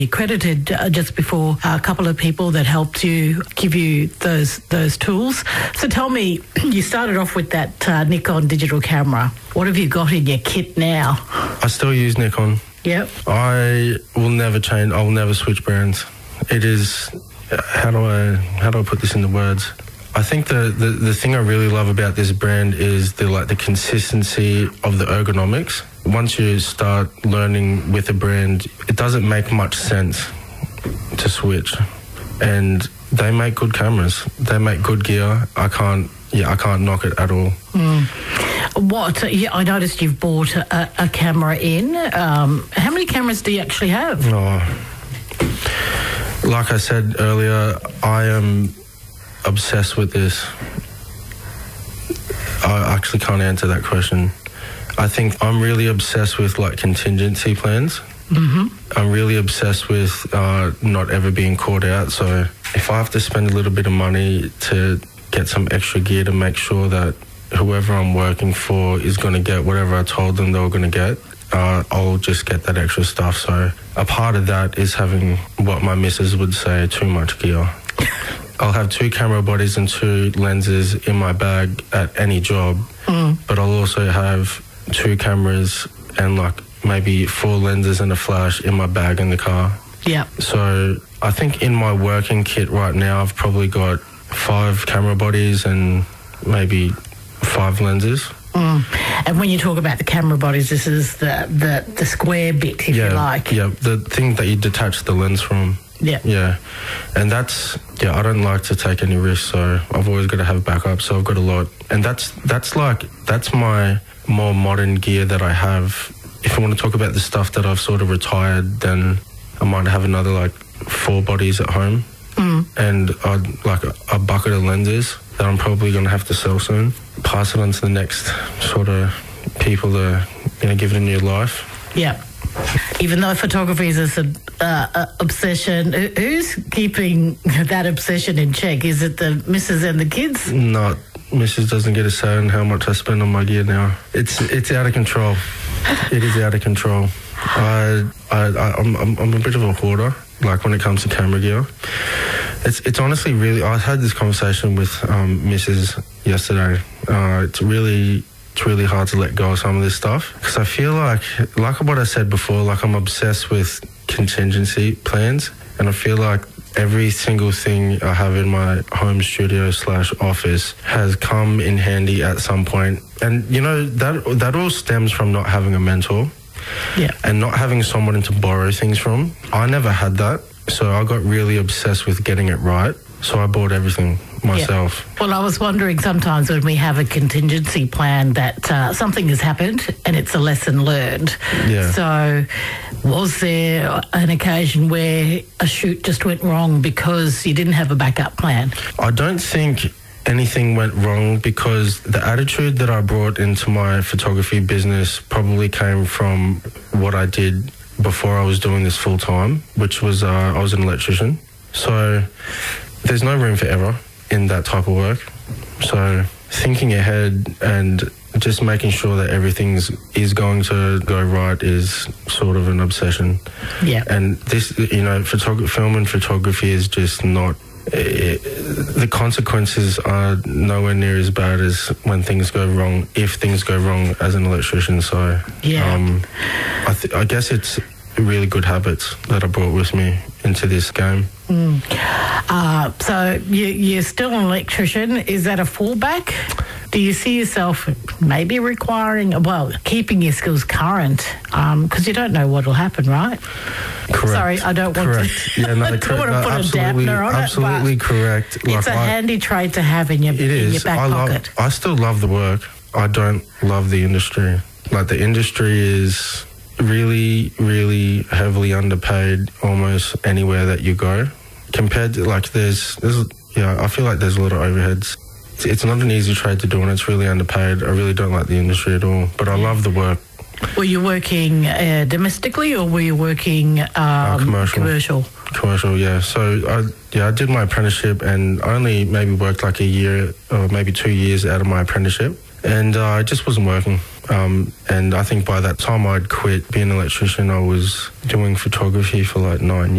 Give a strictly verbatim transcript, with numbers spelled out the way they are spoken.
You credited uh, just before a couple of people that helped you give you those those tools. So tell me, you started off with that uh, Nikon digital camera. What have you got in your kit now? I still use Nikon. Yep. I will never change. I will never switch brands. It is, how do I how do I put this into words? I think the, the, the thing I really love about this brand is the like the consistency of the ergonomics. Once you start learning with a brand, it doesn't make much sense to switch. And they make good cameras. They make good gear. I can't, yeah, I can't knock it at all. Mm. What? Yeah, I noticed you've bought a, a camera in. Um, how many cameras do you actually have? Oh, like I said earlier, I am obsessed with this. I actually can't answer that question. I think I'm really obsessed with like contingency plans. Mm-hmm. I'm really obsessed with uh, not ever being caught out. So if I have to spend a little bit of money to get some extra gear to make sure that whoever I'm working for is going to get whatever I told them they were going to get, uh, I'll just get that extra stuff. So a part of that is having what my missus would say, too much gear. I'll have two camera bodies and two lenses in my bag at any job, mm. but I'll also have two cameras and like maybe four lenses and a flash in my bag in the car. Yeah. So I think in my working kit right now, I've probably got five camera bodies and maybe five lenses. Mm. And when you talk about the camera bodies, this is the, the, the square bit, if yeah, you like. Yeah, the thing that you detach the lens from. Yeah. Yeah. And that's, yeah, I don't like to take any risks, so I've always got to have backup, so I've got a lot. And that's, that's like, that's my more modern gear that I have. If I want to talk about the stuff that I've sort of retired, then I might have another like four bodies at home. Mm. And I'd like a, a bucket of lenses that I'm probably going to have to sell soon. Pass it on to the next sort of people to, you know, give it a new life. Yeah. Even though photography is an uh, obsession, who's keeping that obsession in check? Is it the missus and the kids? No, missus doesn't get a say on how much I spend on my gear now. It's it's out of control. It is out of control. I, I, I I'm, I'm I'm a bit of a hoarder, like when it comes to camera gear. It's it's honestly really. I had this conversation with um, missus yesterday. Uh, it's really. It's really hard to let go of some of this stuff because I feel like, like what I said before, like I'm obsessed with contingency plans, and I feel like every single thing I have in my home studio slash office has come in handy at some point. And you know, that that all stems from not having a mentor, yeah, and not having someone to borrow things from. I never had that, so I got really obsessed with getting it right. So I bought everything myself. Yeah. Well, I was wondering sometimes when we have a contingency plan that uh, something has happened and it's a lesson learned. Yeah. So was there an occasion where a shoot just went wrong because you didn't have a backup plan? I don't think anything went wrong because the attitude that I brought into my photography business probably came from what I did before I was doing this full time, which was uh, I was an electrician. So there's no room for error in that type of work. So thinking ahead and just making sure that everything's is going to go right is sort of an obsession. Yeah. And this, you know, photog- film and photography is just not, it, the consequences are nowhere near as bad as when things go wrong, if things go wrong as an electrician. So yeah. um, I, th- I guess it's really good habits that I brought with me into this game. Mm. Uh, so you, you're still an electrician. Is that a fallback? Do you see yourself maybe requiring, well, keeping your skills current? Because um, you don't know what will happen, right? Correct. Sorry, I don't want correct. to, yeah, no, I don't correct. want to no, put absolutely, a dampener on absolutely it. Absolutely correct. It's like a I, handy trait to have in your, it in is. your back I pocket. Love, I still love the work. I don't love the industry. Like the industry is really, really heavily underpaid almost anywhere that you go. Compared to, like, there's, there's, yeah, I feel like there's a lot of overheads. It's, it's not an easy trade to do, and it's really underpaid. I really don't like the industry at all, but I love the work. Were you working uh, domestically, or were you working um, uh, commercial? Commercial. Commercial, yeah. So I, yeah, I did my apprenticeship, and I only maybe worked like a year or maybe two years out of my apprenticeship, and uh, it just wasn't working. Um, and I think by that time I'd quit being an electrician. I was doing photography for like nine years.